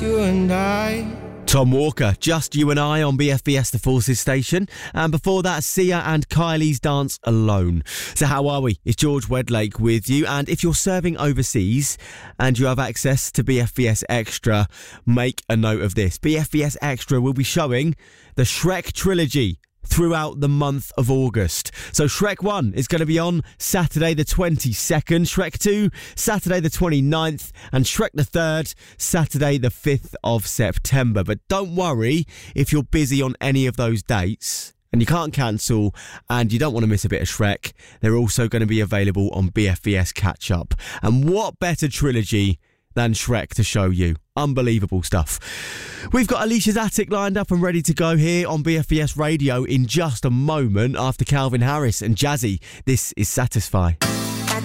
you and I. Tom Walker, Just You and I on BFBS The Forces station. And before that, Sia and Kylie's Dance Alone. So how are we? It's George Wedlake with you. And if you're serving overseas and you have access to BFBS Extra, make a note of this. BFBS Extra will be showing the Shrek trilogy throughout the month of August. So Shrek 1 is going to be on Saturday the 22nd, Shrek 2 Saturday the 29th, and Shrek the 3rd Saturday the 5th of September. But don't worry if you're busy on any of those dates and you can't cancel and you don't want to miss a bit of Shrek. They're also going to be available on BFBS Catch Up. And what better trilogy than Shrek to show you? Unbelievable stuff. We've got Alicia's Attic lined up and ready to go here on BFBS Radio in just a moment after Calvin Harris and Jazzy. This is Satisfy.